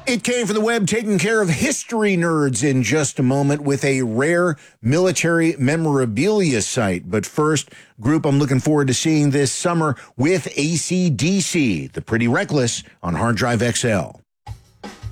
It came from the web, taking care of history nerds in just a moment with a rare military memorabilia site. But first, group I'm looking forward to seeing this summer with AC/DC, the Pretty Reckless on Hard Drive XL.